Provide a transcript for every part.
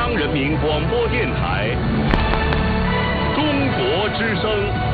央人民广播电台中国之声。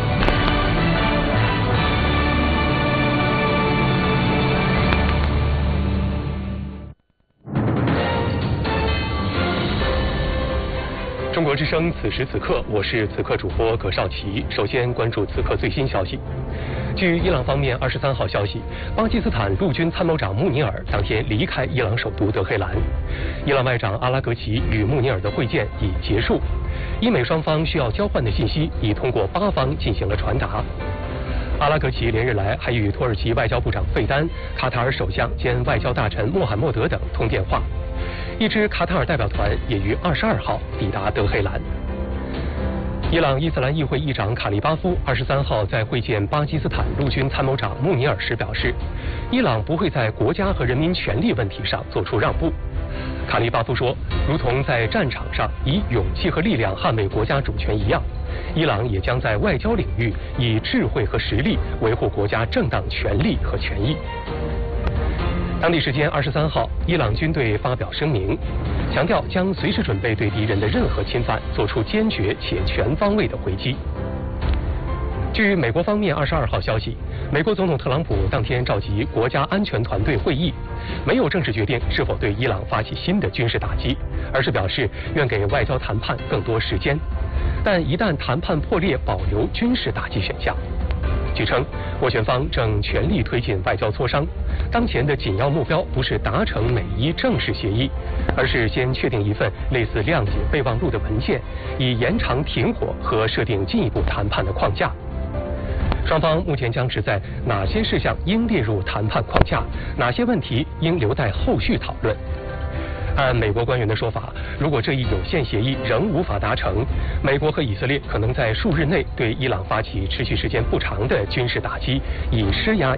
中国之声，此时此刻，我是此刻主播葛绍奇。首先关注此刻最新消息。据伊朗方面23号消息，巴基斯坦陆军参谋长穆尼尔当天离开伊朗首都德黑兰。伊朗外长阿拉格齐与穆尼尔的会见已结束，伊美双方需要交换的信息已通过巴方进行了传达。阿拉格齐连日来还与土耳其外交部长费丹、卡塔尔首相兼外交大臣穆罕默德等通电话。一支卡塔尔代表团也于22号抵达德黑兰。伊朗伊斯兰议会议长卡利巴夫23号在会见巴基斯坦陆军参谋长穆尼尔时表示，伊朗不会在国家和人民权利问题上做出让步。卡利巴夫说，如同在战场上以勇气和力量捍卫国家主权一样，伊朗也将在外交领域以智慧和实力维护国家正当权利和权益。当地时间23号，伊朗军队发表声明，强调将随时准备对敌人的任何侵犯做出坚决且全方位的回击。据美国方面22号消息，美国总统特朗普当天召集国家安全团队会议，没有正式决定是否对伊朗发起新的军事打击，而是表示愿给外交谈判更多时间，但一旦谈判破裂，保留军事打击选项。据称，斡旋方正全力推进外交磋商，当前的紧要目标不是达成美伊正式协议，而是先确定一份类似谅解备忘录的文件，以延长停火和设定进一步谈判的框架。双方目前僵持在哪些事项应列入谈判框架，哪些问题应留待后续讨论。按美国官员的说法，如果这一有限协议仍无法达成，美国和以色列可能在数日内对伊朗发起持续时间不长的军事打击，以施压